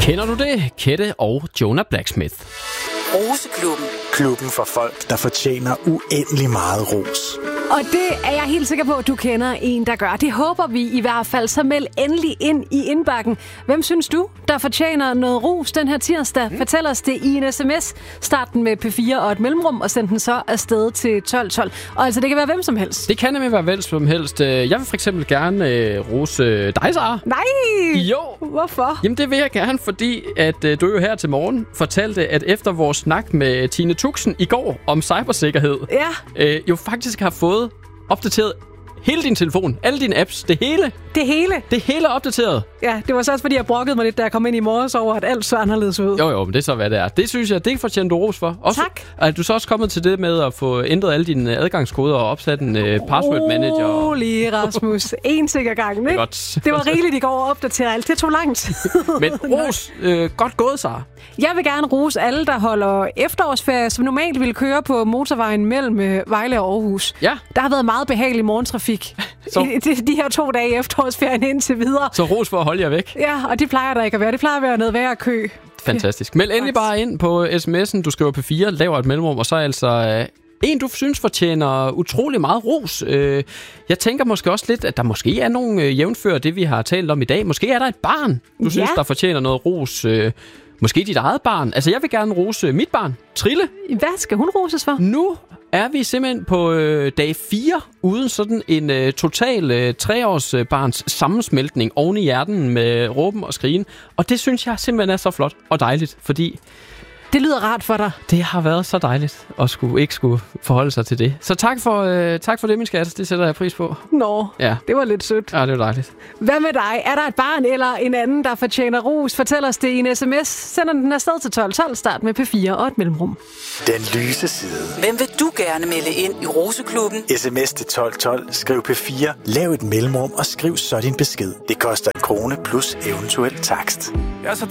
Kender du det? Kette og Jonah Blacksmith. Roseklubben. Klubben for folk, der fortjener uendelig meget ros. Og det er jeg helt sikker på, at du kender en, der gør. Det håber vi i hvert fald. Så meld endelig ind i indbakken. Hvem synes du, der fortjener noget ros den her tirsdag? Fortæl os det i en sms. Start den med P4 og et mellemrum, og send den så afsted til 1212. Og altså, det kan være hvem som helst. Det kan nemlig være hvem som helst. Jeg vil for eksempel gerne rose dig, Sara. Nej! Jo! Hvorfor? Jamen, det vil jeg gerne, fordi at du jo her til morgen fortalte, at efter vores snak med Tine Tuxen i går om cybersikkerhed, jo faktisk har fået opdateret hele din telefon, alle dine apps, det hele. Det hele? Det hele er opdateret. Ja, det var så også, fordi jeg brokkede mig lidt, da jeg kom ind i morges over, at alt så anderledes ud. Jo, men det er så, hvad det er. Det synes jeg, det fortjener du ros for. Også, tak. Er du så også kommet til det med at få ændret alle dine adgangskoder og opsat en password manager? Lige, Rasmus. En sikker gang, ikke? Godt. Det var rigeligt i går at opdatere alt. Det tog lang tid. Men ros, godt gået, Sara. Jeg vil gerne rose alle, der holder efterårsferie, som normalt ville køre på motorvejen mellem Vejle og Aarhus. Ja. Der har været meget behagelig morgentrafik de her 2 dage i efterårsferien indtil videre. Så ros for at holde jer væk. Ja, og det plejer der ikke at være. Det plejer at være noget værre kø. Fantastisk. Meld endelig bare ind på sms'en. Du skriver P4, laver et mellemrum, og så altså en, du synes fortjener utrolig meget ros. Jeg tænker måske også lidt, at der måske er nogle jævnfører det, vi har talt om i dag. Måske er der et barn, du synes, der fortjener noget ros. Måske dit eget barn. Altså, jeg vil gerne rose mit barn, Trille. Hvad skal hun roses for? Nu er vi simpelthen på dag 4 uden sådan en total 3-års barns sammensmeltning oven i hjerten med råben og skrigen. Og det synes jeg simpelthen er så flot og dejligt, fordi det lyder rart for dig. Det har været så dejligt at ikke skulle forholde sig til det. Så tak for det, min skat. Det sætter jeg pris på. Nå, ja. Det var lidt sødt. Ja, det var dejligt. Hvad med dig? Er der et barn eller en anden, der fortjener ros? Fortæl os det i en sms. Sender den afsted til 1212. Start med P4 og et mellemrum. Den lyse side. Hvem vil du gerne melde ind i Roseklubben? SMS til 1212. Skriv P4. Lav et mellemrum og skriv så din besked. Det koster 1 krone plus eventuel takst. Jeg er så